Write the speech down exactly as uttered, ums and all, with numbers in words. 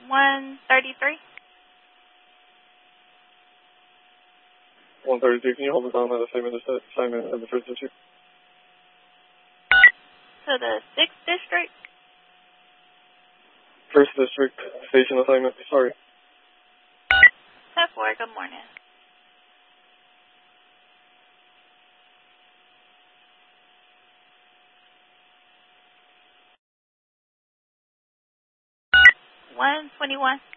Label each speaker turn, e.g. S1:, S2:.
S1: one thirty-three.
S2: one thirty-three, can you hold us on that assignment, assignment of the first district?
S1: To the sixth district.
S2: First district, station assignment, sorry.
S1: ten four, good morning. one twenty-one.